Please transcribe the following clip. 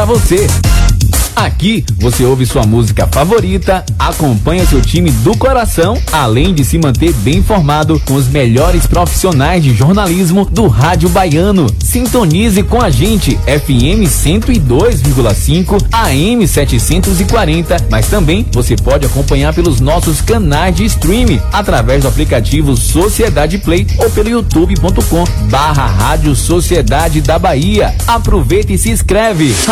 você. Aqui você ouve sua música favorita, acompanha seu time do coração, além de se manter bem informado com os melhores profissionais de jornalismo do rádio baiano. Sintonize com a gente, FM 102,5, AM 740, mas também você pode acompanhar pelos nossos canais de streaming, através do aplicativo Sociedade Play ou pelo youtube.com/Rádio Sociedade da Bahia. Aproveita e se inscreve.